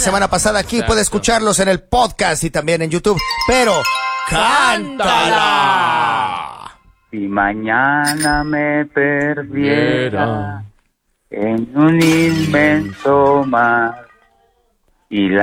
semana pasada aquí. Puede escucharlos en el podcast y también en YouTube. Pero, ¡cántala! Si mañana me perdiera en un inmenso mar y la